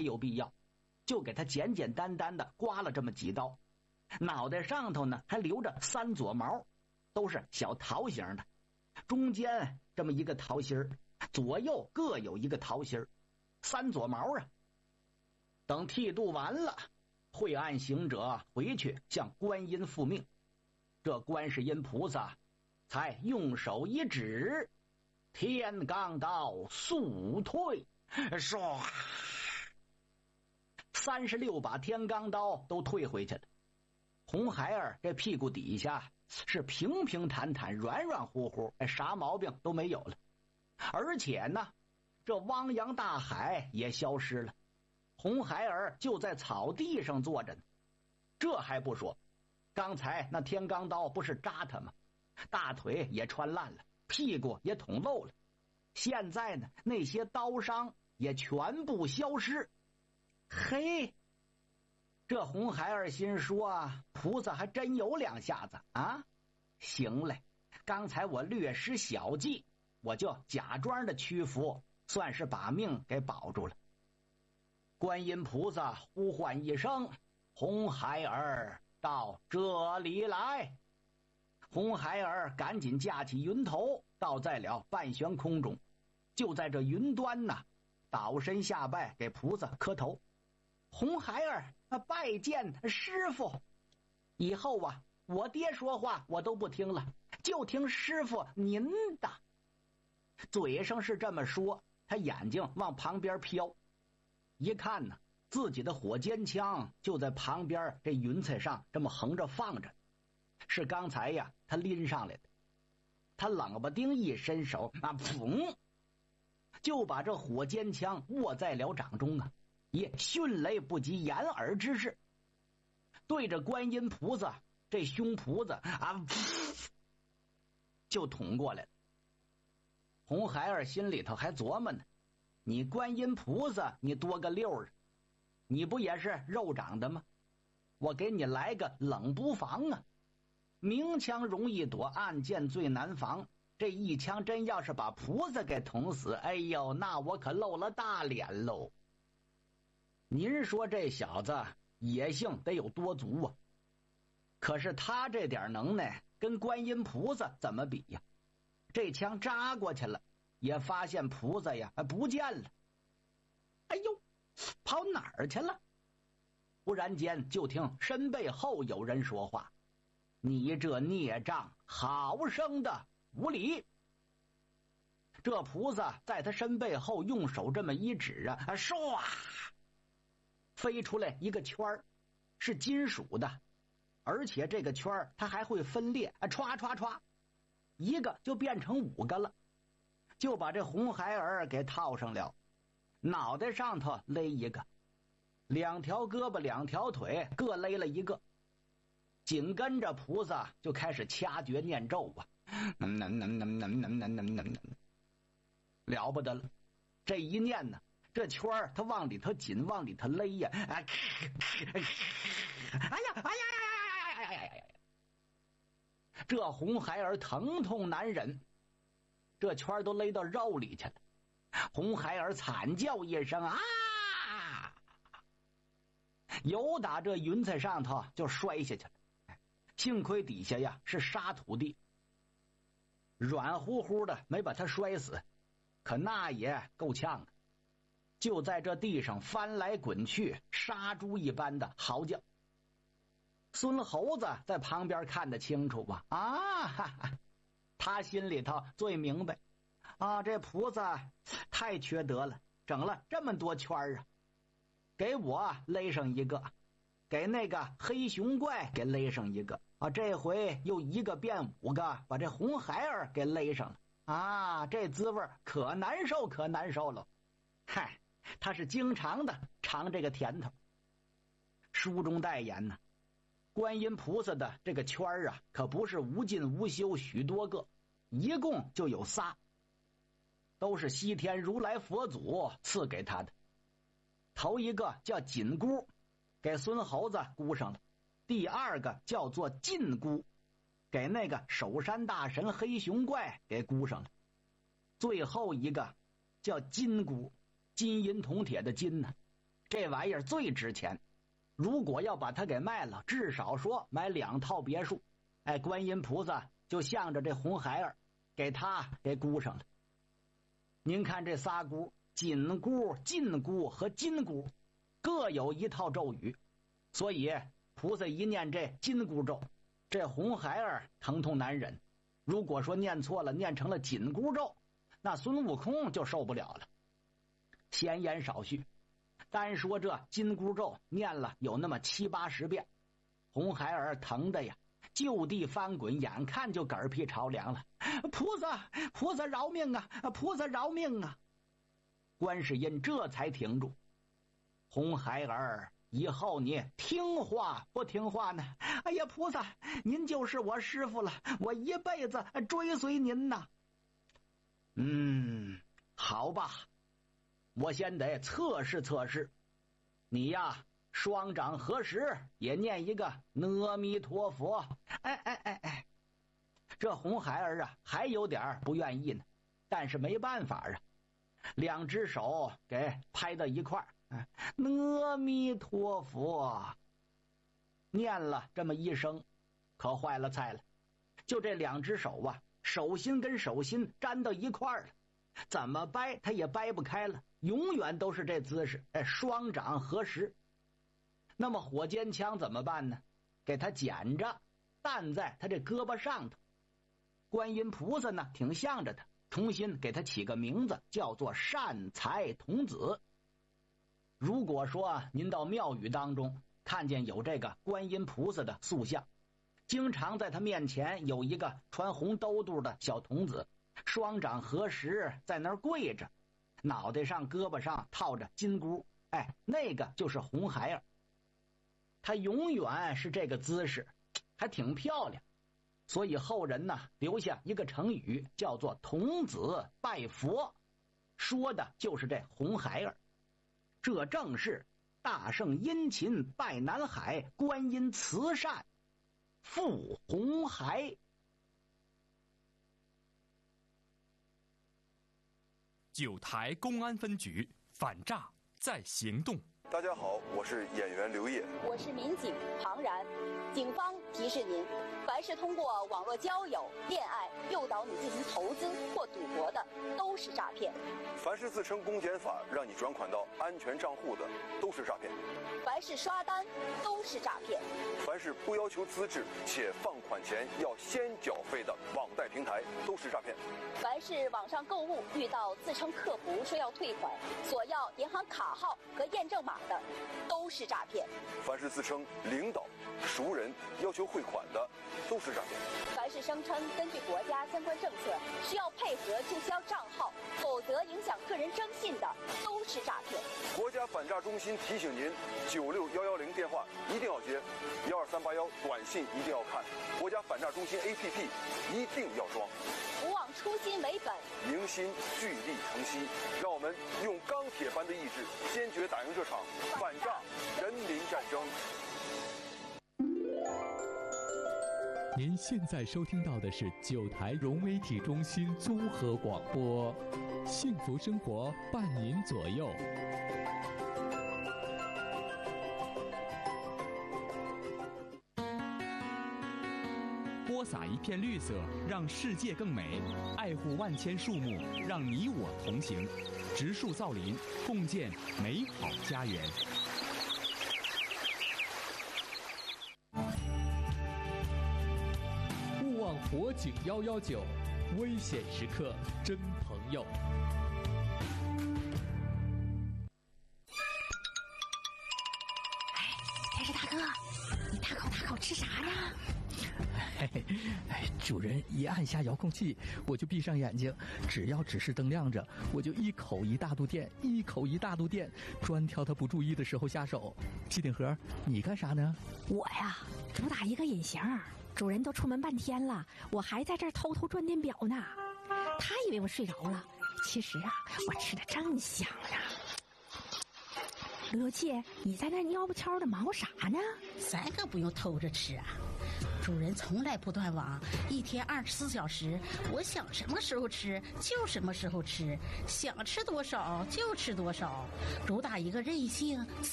有必要，就给他简简单单的刮了这么几刀，脑袋上头呢还留着3撮毛，都是小桃形的，中间这么一个桃心，左右各有一个桃心，3撮毛啊。等剃度完了，晦暗行者回去向观音复命，这观世音菩萨才用手一指，天罡刀速退，唰，36把天罡刀都退回去了。红孩儿这屁股底下是平平坦坦、软软乎乎，啥毛病都没有了。而且呢，这汪洋大海也消失了，红孩儿就在草地上坐着呢。这还不说，刚才那天罡刀不是扎他吗？大腿也穿烂了，屁股也捅漏了。现在呢，那些刀伤也全部消失。嘿，这红孩儿心说啊，菩萨还真有2下子啊！行嘞，刚才我略施小计，我就假装的屈服，算是把命给保住了。观音菩萨呼唤一声：“红孩儿，到这里来！”红孩儿赶紧架起云头，倒在了半悬空中。就在这云端呢，倒身下拜给菩萨磕头。红孩儿拜见师傅，以后啊，我爹说话我都不听了，就听师傅您的。嘴上是这么说，他眼睛往旁边飘，一看呢，自己的火尖枪就在旁边这云彩上这么横着放着，是刚才呀他拎上来的。他冷不丁一伸手啊，砰，就把这火尖枪握在了掌中啊，以迅雷不及掩耳之势，对着观音菩萨这胸脯子啊，就捅过来了。红孩儿心里头还琢磨呢，你观音菩萨你多个溜儿，你不也是肉长的吗？我给你来个冷不防啊！明枪容易躲，暗箭最难防。这一枪真要是把菩萨给捅死，哎呦，那我可露了大脸喽！您说这小子野性得有多足啊？可是他这点能耐跟观音菩萨怎么比呀？这枪扎过去了，也发现菩萨呀不见了。哎呦，跑哪儿去了？忽然间就听身背后有人说话：“你这孽障，好生的无礼！”这菩萨在他身背后用手这么一指啊，唰，飞出来一个圈儿，是金属的，而且这个圈儿它还会分裂，歘歘歘，一个就变成5个了，就把这红孩儿给套上了，脑袋上头勒一个，2条胳膊2条腿各勒了一个，紧跟着菩萨就开始掐诀念咒啊，了不得了！这一念呢，这圈儿它往里头紧，往里头勒呀，哎呀，哎呀，哎呀，哎呀！这红孩儿疼痛难忍，这圈儿都勒到肉里去了。红孩儿惨叫一声啊！由打这云彩上头就摔下去了，幸亏底下呀是沙土地，软乎乎的，没把他摔死，可那也够呛的。就在这地上翻来滚去，杀猪一般的嚎叫。孙猴子在旁边看得清楚吧？他心里头最明白啊，这菩萨太缺德了，整了这么多圈啊！给我勒上一个，给那个黑熊怪给勒上一个啊！这回又1个变5个，把这红孩儿给勒上了啊！这滋味可难受，可难受了。嗨，他是经常的尝这个甜头。书中代言呢，观音菩萨的这个圈儿啊，可不是无尽无休许多个，一共就有仨，都是西天如来佛祖赐给他的。头一个叫紧箍，给孙猴子箍上了；第2个叫做禁箍，给那个守山大神黑熊怪给箍上了；最后一个叫金箍，金银铜铁的金呢， 这玩意儿最值钱。如果要把它给卖了，至少说买2套别墅。观音菩萨就向着这红孩儿，给他给箍上了。您看这仨箍，紧箍、禁箍和金箍，各有一套咒语。所以菩萨一念这金箍咒，这红孩儿疼痛难忍。如果说念错了，念成了紧箍咒，那孙悟空就受不了了。闲言少叙，单说这金箍咒念了有那么7、80遍，红孩儿疼的呀，就地翻滚，眼看就嗝屁朝凉了。菩萨饶命啊！菩萨饶命啊！观世音这才停住。红孩儿，以后你听话不听话呢？哎呀，菩萨，您就是我师父了，我一辈子追随您呐。好吧，我先得测试测试。你呀，双掌合十，也念一个阿弥陀佛。这红孩儿啊，还有点不愿意呢，但是没办法啊，2只手给拍到一块儿。阿弥陀佛，念了这么一声，可坏了菜了。就这2只手啊，手心跟手心粘到一块儿了，怎么掰它也掰不开了，永远都是这姿势，双掌合十。那么火尖枪怎么办呢？给它剪着，担在他这胳膊上头。观音菩萨呢，挺向着他，重新给他起个名字，叫做善财童子。如果说您到庙宇当中看见有这个观音菩萨的塑像，经常在他面前有一个穿红兜肚的小童子，双掌合十在那儿跪着，脑袋上胳膊上套着金箍，那个就是红孩儿。他永远是这个姿势，还挺漂亮。所以后人呢留下一个成语，叫做童子拜佛，说的就是这红孩儿。这正是大圣殷勤拜南海，观音慈善护红孩。 九台公安分局反诈在行动。 大家好，我是演员刘烨， 我是民警庞然。警方提示您，凡是通过网络交友、恋爱诱导你进行投资或赌博的，都是诈骗。 凡是自称公检法让你转款到安全账户的，都是诈骗。 凡是刷单，都是诈骗。 凡是不要求资质且放款前要先缴费的网贷平台，都是诈骗。 凡是网上购物遇到自称客服说要退款，索要银行卡号和验证码的，都是诈骗。 凡是自称领导、熟人要求汇款的，都是诈骗。 凡是声称根据国家相关政策需要配合注销账号，否则影响个人征信的，都是诈骗。 国家反诈中心提醒您，96110电话一定要接，12381短信一定要看，国家反诈中心 APP 一定要装。 不忘初心为本， 凝心聚力成溪，让我们用钢铁般的意志，坚决打赢这场反诈人民战争。 您现在收听到的是九台融媒体中心综合广播，幸福生活伴您左右。 播撒一片绿色，让世界更美；爱护万千树木，让你我同行。植树造林，共建美好家园。 勿忘火警119，危险时刻真朋友。 电视大哥，你大口吃啥呢？ 主人一按下遥控器，我就闭上眼睛，只要指示灯亮着，我就一口一大肚电，一口一大肚电，专挑他不注意的时候下手。机顶盒，你干啥呢？ 我呀，主打一个隐形，主人都出门半天了，我还在这儿偷偷转电表呢。他以为我睡着了，其实啊，我吃的正香呢。罗姐，你在那蔫不悄的忙活啥呢？ 咱可不用偷着吃啊， 主人从来不断网，一天24小时，我想什么时候吃就什么时候吃，想吃多少就吃多少，主打一个任性。